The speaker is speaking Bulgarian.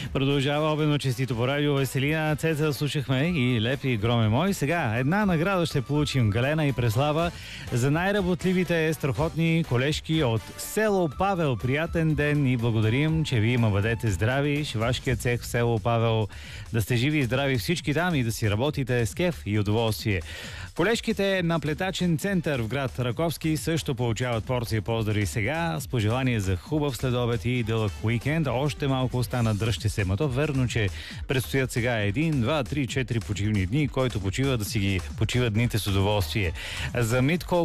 Продължава обедно честито по радио Веселина. Цеца слушахме и Лепи Громе мой. Сега една награда ще получим, Галена и Преслава, за най-работливите страхотни колежки от село Павел. Приятен ден и благодарим, че вие ма бъдете здрави. Шивашкият цех в село Павел. Да сте живи и здрави всички там и да си работите с кеф и удоволствие. Колежките на плетачен център в град Раковски също получават порция поздрави сега с пожелание за хубав следобед и дълъг уикенд. Още малко остана, дръжте се. Мато верно, че предстоят сега 1, 2, 3, 4 почивни дни, който почива да си ги почива дните с удоволствие. За Митко